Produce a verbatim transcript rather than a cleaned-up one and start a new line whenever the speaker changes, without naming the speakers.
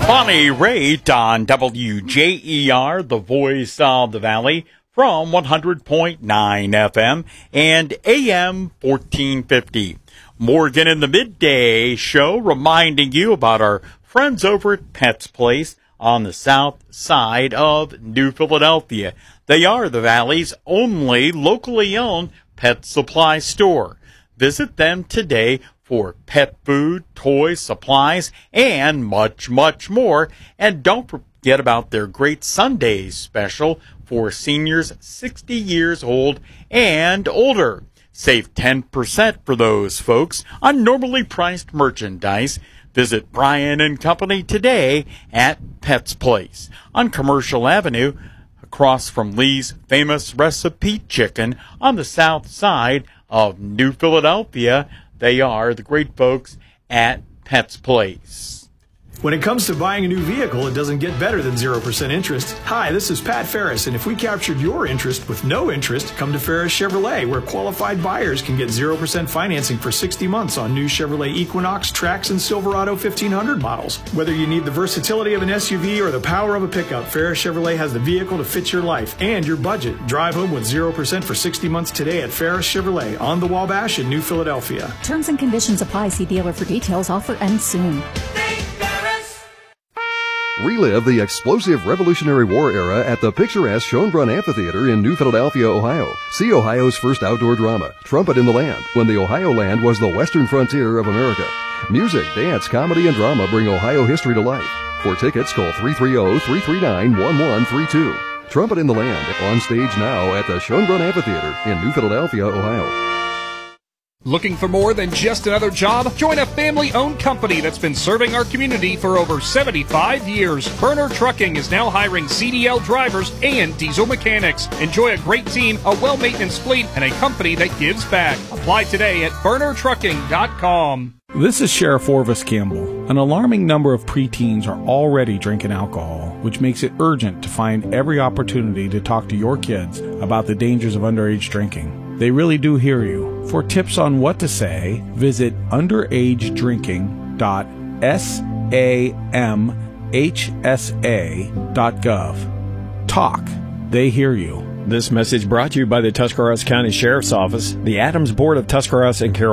Bonnie Raitt on W J E R, the voice of the Valley, from one hundred point nine F M and A M fourteen fifty. Morgan in the Midday Show reminding you about our friends over at Pet's Place on the south side of New Philadelphia. They are the Valley's only locally owned pet supply store. Visit them today for pet food, toys, supplies, and much, much more. And don't forget about their great Sundays special for seniors sixty years old and older. Save ten percent for those folks on normally priced merchandise. Visit Brian and Company today at Pet's Place on Commercial Avenue, across from Lee's Famous Recipe Chicken on the south side of New Philadelphia. They are the great folks at Pet's Place.
When it comes to buying a new vehicle, it doesn't get better than zero percent interest. Hi, this is Pat Ferris, and if we captured your interest with no interest, come to Ferris Chevrolet, where qualified buyers can get zero percent financing for sixty months on new Chevrolet Equinox, Trax, and Silverado fifteen hundred models. Whether you need the versatility of an S U V or the power of a pickup, Ferris Chevrolet has the vehicle to fit your life and your budget. Drive home with zero percent for sixty months today at Ferris Chevrolet on the Wabash in New Philadelphia.
Terms and conditions apply. See dealer for details. Offer ends soon.
Relive the explosive Revolutionary War era at the picturesque Schönbrunn Amphitheater in New Philadelphia, Ohio. See Ohio's first outdoor drama, Trumpet in the Land, when the Ohio land was the western frontier of America. Music, dance, comedy, and drama bring Ohio history to life. For tickets, call three three zero, three three nine, one one three two. Trumpet in the Land, on stage now at the Schönbrunn Amphitheater in New Philadelphia, Ohio.
Looking for more than just another job? Join a family-owned company that's been serving our community for over seventy-five years. Burner Trucking is now hiring C D L drivers and diesel mechanics. Enjoy a great team, a well-maintained fleet, and a company that gives back. Apply today at burner trucking dot com.
This is Sheriff Orvis Campbell. An alarming number of preteens are already drinking alcohol, which makes it urgent to find every opportunity to talk to your kids about the dangers of underage drinking. They really do hear you. For tips on what to say, visit underage drinking dot samhsa dot gov. Talk. They hear you.
This message brought to you by the Tuscarawas County Sheriff's Office, the Adams Board of Tuscarawas and Carroll